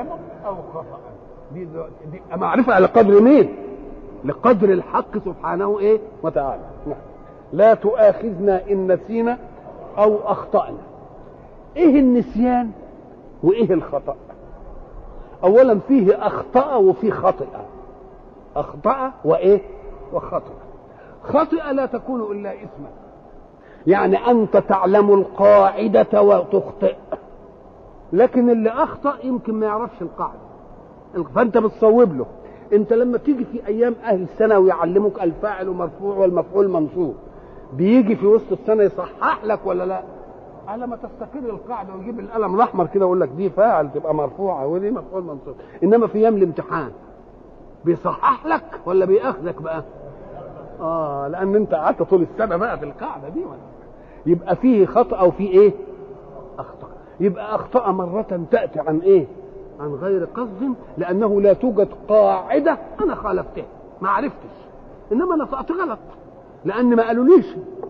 نسيانا او خطأ. دي معرفة على قدر مين؟ لقدر الحق سبحانه ايه وتعالى. لا تؤاخذنا ان نسينا او اخطأنا. ايه النسيان وايه الخطأ؟ اولا فيه اخطأ وفيه خطئ. اخطأ وايه وخطئ. خطئ لا تكون الا اسما، يعني انت تعلم القاعدة وتخطئ، لكن اللي اخطأ يمكن ما يعرفش القاعدة فانت بتصوب له. انت لما تيجي في ايام اهل السنة ويعلموك الفاعل مرفوع والمفعول منصوب، بيجي في وسط السنة يصحح لك ولا لا؟ على ما تستقر القاعدة ويجيب القلم الاحمر كده ويقول لك دي فاعل تبقى مرفوعة ودي مفعول منصوب. انما في ايام الامتحان بيصحح لك ولا بياخذك بقى؟ لان انت قعدت طول السنة بقى في القاعدة دي ولا. يبقى فيه خطأ او فيه ايه اخطأ. يبقى اخطأ مرة تأتي عن ايه؟ عن غير قصد، لانه لا توجد قاعدة انا خالفتها ما عرفتش، انما انا طلعت غلط لان ما قالوليش،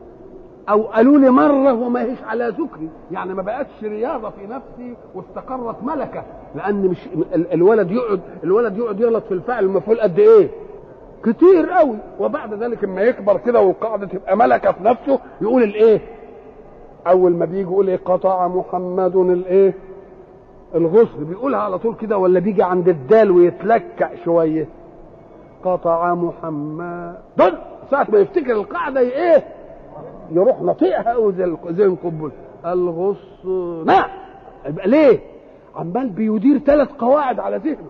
او قالوا لي مرة وما هيش على ذكري، يعني ما بقتش رياضة في نفسي واستقرت ملكة. لان مش الولد يقعد يغلط في الفعل المفعول قد ايه؟ كتير قوي. وبعد ذلك اما يكبر كده والقاعدة تبقى ملكة في نفسه يقول الايه؟ اول ما بيجي يقول ايه؟ قطع محمد الايه؟ الغصن، بيقولها على طول كده ولا بيجي عند الدال ويتلكع شويه؟ قطع محمد دول ساعه ما يفتكر القاعده ايه؟ يروح نطيقها او زي القنبله. الغصن يبقى ليه؟ عمال بيدير 3 قواعد على ذهنه.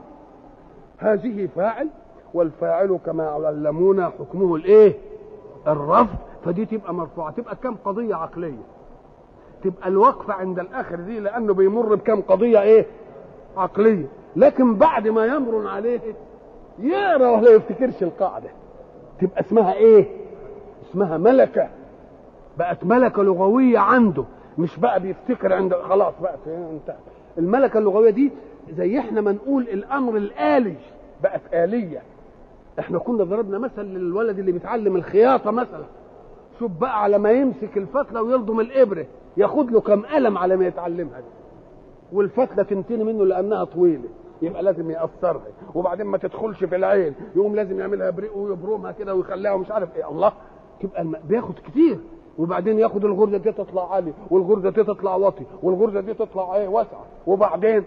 هذه فاعل، والفاعل كما علمونا حكمه الايه؟ الرفع، فدي تبقى مرفوعه. تبقى كم قضيه عقليه؟ تبقى الوقفة عند الآخر دي لأنه بيمر بكم قضية إيه؟ عقلية. لكن بعد ما يمر عليه يقرأ ولا يفتكرش القاعدة، تبقى اسمها إيه؟ اسمها ملكة. بقت ملكة لغوية عنده، مش بقى بيفتكر عند خلاص بقى انتهى. الملكة اللغوية دي زي احنا ما نقول الأمر الآلي، بقت آلية. احنا كنا ضربنا مثل للولد اللي بيتعلم الخياطة مثلا، شوف بقى على ما يمسك الفتلة ويلضم الإبرة ياخد له كم قلم على ما يتعلمها دي، والفتله تنتني منه لانها طويله يبقى لازم يقصرها، وبعدين ما تدخلش في العين يقوم لازم يعملها بريق ويبرمها كده ويخليها ومش عارف ايه. الله، تبقى بياخد كتير. وبعدين ياخد الغرزه دي تطلع عالي والغرزه دي تطلع واطي والغرزه دي تطلع ايه واسعه، وبعدين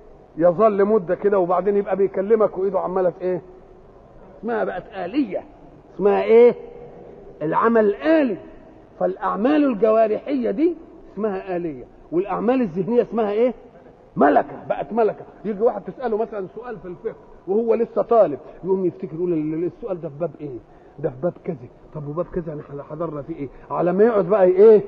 يظل مده كده وبعدين يبقى بيكلمك وايده عماله في ايه؟ اسمها بقت آلية. اسمها ايه؟ العمل الآلي. فالاعمال الجوارحيه دي اسمها آلية، والاعمال الذهنيه اسمها ايه؟ ملكه. بقت ملكه. يجي واحد تساله مثلا سؤال في الفقه وهو لسه طالب، يقوم يفتكر يقول السؤال ده في باب ايه؟ ده في باب كذا. طب وباب كذا احنا حضرنا فيه ايه؟ على ما يقعد بقى ايه؟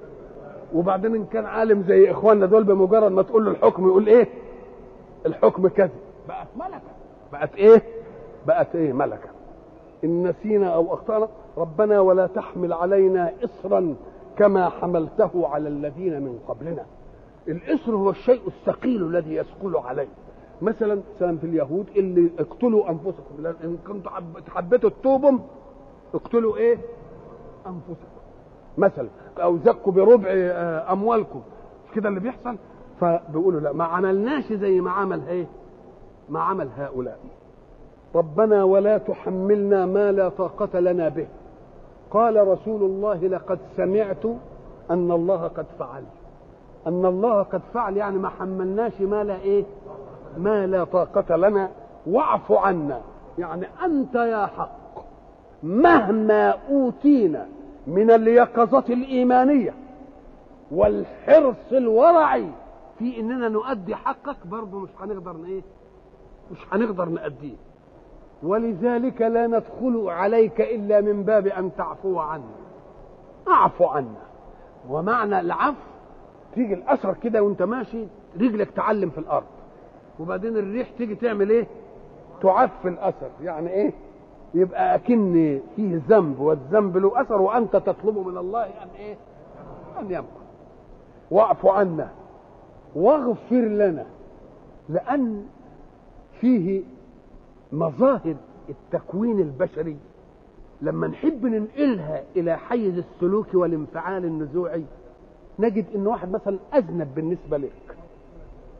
وبعدين ان كان عالم زي اخواننا دول بمجرد ما تقول له الحكم يقول ايه؟ الحكم كذا. بقت ملكه. بقت ايه؟ بقت ايه؟ ملكه. ان نسينا او اخطانا ربنا ولا تحمل علينا اصرا كما حملته على الذين من قبلنا. الإصر هو الشيء الثقيل الذي يثقل عليه. مثلا في اليهود اللي اقتلوا انفسكم، ان كنتم حبيتوا تتوبوا اقتلوا ايه؟ انفسكم مثلا، او زكوا بربع اموالكم، مش كده اللي بيحصل؟ فبيقولوا لا، ما عملناش زي ما عمل ايه؟ ما عمل هؤلاء. ربنا ولا تحملنا ما لا طاقة لنا به. قال رسول الله لقد سمعت أن الله قد فعل. أن الله قد فعل يعني ما حملناش ما لا إيه؟ ما لا طاقة لنا. واعف عنا، يعني أنت يا حق مهما أوتينا من اليقظة الإيمانية والحرص الورعي في إننا نؤدي حقك، برضو مش هنقدر إيه؟ مش هنقدر نؤديه. ولذلك لا ندخل عليك إلا من باب أن تعفو عنا. أعفو عنا. ومعنى العفو تيجي الأثر كده وانت ماشي رجلك تعلم في الأرض، وبعدين الريح تيجي تعمل إيه؟ تعفي الأثر. يعني إيه؟ يبقى أكن فيه ذنب والذنب له أثر وأنت تطلب من الله أن إيه؟ أن يمكن. واعفو عنا واغفر لنا. لأن فيه مظاهر التكوين البشري لما نحب ننقلها الى حيز السلوك والانفعال النزوعي، نجد ان واحد مثلا اذنب بالنسبه لك،